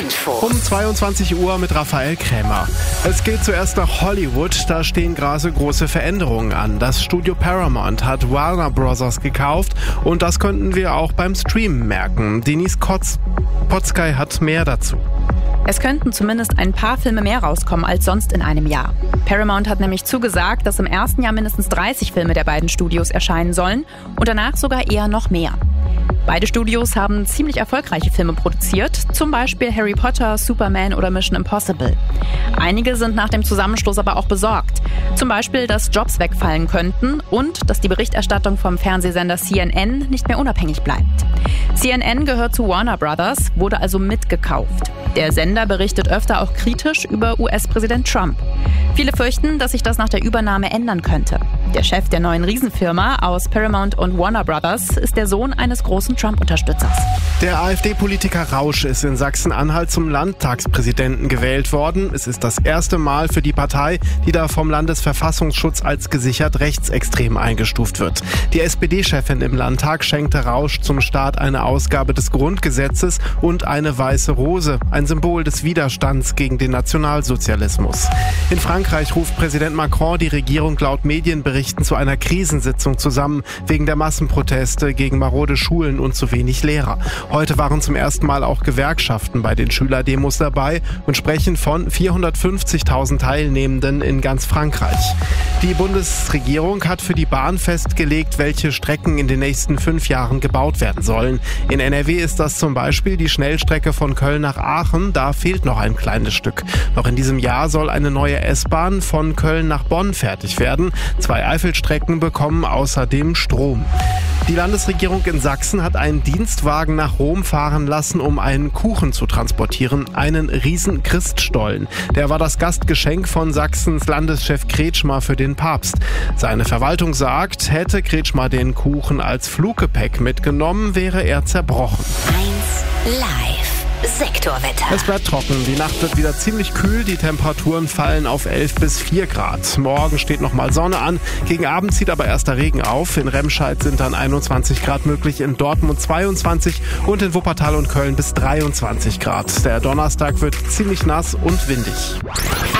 Info. Um 22 Uhr mit Raphael Krämer. Es geht zuerst nach Hollywood, da stehen gerade große Veränderungen an. Das Studio Paramount hat Warner Bros. Gekauft und das könnten wir auch beim Streamen merken. Denise Potzkei hat mehr dazu. Es könnten zumindest ein paar Filme mehr rauskommen als sonst in einem Jahr. Paramount hat nämlich zugesagt, dass im ersten Jahr mindestens 30 Filme der beiden Studios erscheinen sollen und danach sogar eher noch mehr. Beide Studios haben ziemlich erfolgreiche Filme produziert, zum Beispiel Harry Potter, Superman oder Mission Impossible. Einige sind nach dem Zusammenschluss aber auch besorgt. Zum Beispiel, dass Jobs wegfallen könnten und dass die Berichterstattung vom Fernsehsender CNN nicht mehr unabhängig bleibt. CNN gehört zu Warner Bros., wurde also mitgekauft. Der Sender berichtet öfter auch kritisch über US-Präsident Trump. Viele fürchten, dass sich das nach der Übernahme ändern könnte. Der Chef der neuen Riesenfirma aus Paramount und Warner Bros. Ist der Sohn eines großen Trump-Unterstützers. Der AfD-Politiker Rausch ist in Sachsen-Anhalt zum Landtagspräsidenten gewählt worden. Es ist das erste Mal für die Partei, die da vom Landesverfassungsschutz als gesichert rechtsextrem eingestuft wird. Die SPD-Chefin im Landtag schenkte Rausch zum Start eine Ausgabe des Grundgesetzes und eine weiße Rose, ein Symbol des Widerstands gegen den Nationalsozialismus. In Frankreich ruft Präsident Macron die Regierung laut Medienberichten zu einer Krisensitzung zusammen, wegen der Massenproteste gegen marode Schulen und zu wenig Lehrer. Heute waren zum ersten Mal auch Gewerkschaften bei den Schülerdemos dabei und sprechen von 450.000 Teilnehmenden in ganz Frankreich. Die Bundesregierung hat für die Bahn festgelegt, welche Strecken in den nächsten 5 Jahren gebaut werden sollen. In NRW ist das zum Beispiel die Schnellstrecke von Köln nach Aachen. Da fehlt noch ein kleines Stück. Noch in diesem Jahr soll eine neue S-Bahn von Köln nach Bonn fertig werden. 2 Eifelstrecken bekommen außerdem Strom. Die Landesregierung in Sachsen hat einen Dienstwagen nach Rom fahren lassen, um einen Kuchen zu transportieren, einen riesen Christstollen. Der war das Gastgeschenk von Sachsens Landeschef Kretschmer für den Papst. Seine Verwaltung sagt, hätte Kretschmer den Kuchen als Fluggepäck mitgenommen, wäre er zerbrochen. 1 Live. Sektorwetter. Es bleibt trocken, die Nacht wird wieder ziemlich kühl, die Temperaturen fallen auf 11 bis 4 Grad. Morgen steht nochmal Sonne an, gegen Abend zieht aber erst der Regen auf. In Remscheid sind dann 21 Grad möglich, in Dortmund 22 und in Wuppertal und Köln bis 23 Grad. Der Donnerstag wird ziemlich nass und windig.